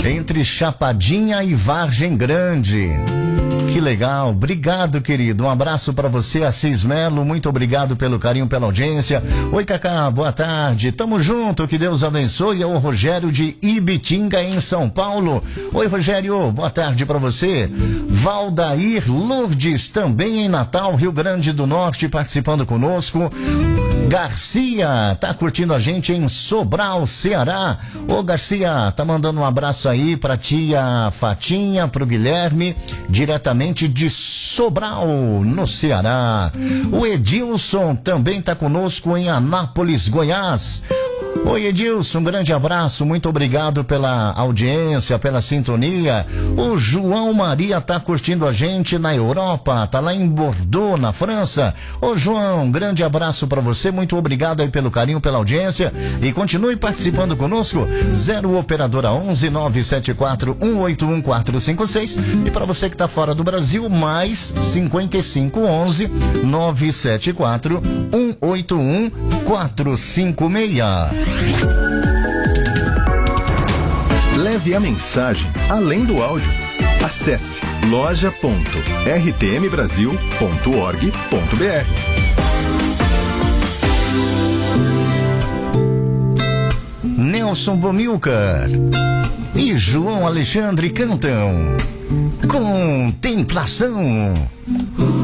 entre Chapadinha e Vargem Grande. Que legal, obrigado, querido. Um abraço para você, Assis Melo. Muito obrigado pelo carinho, pela audiência. Oi, Cacá, boa tarde. Tamo junto, que Deus abençoe. É o Rogério de Ibitinga, em São Paulo. Oi, Rogério, boa tarde para você. Valdair Lourdes, também em Natal, Rio Grande do Norte, participando conosco. Garcia, tá curtindo a gente em Sobral, Ceará. Ô, Garcia, tá mandando um abraço aí pra tia Fatinha, pro Guilherme, diretamente de Sobral, no Ceará. O Edilson também tá conosco em Anápolis, Goiás. Oi, Edilson, um grande abraço, muito obrigado pela audiência, pela sintonia. O João Maria tá curtindo a gente na Europa, tá lá em Bordeaux, na França. Ô, João, grande abraço para você, muito obrigado aí pelo carinho, pela audiência, e continue participando conosco. 0 operadora 11 974 181 456, e para você que tá fora do Brasil, mais 55 11 974 181 456. Leve a mensagem além do áudio. Acesse loja.rtmbrasil.org.br. Nelson Bomilcar e João Alexandre cantam Contemplação.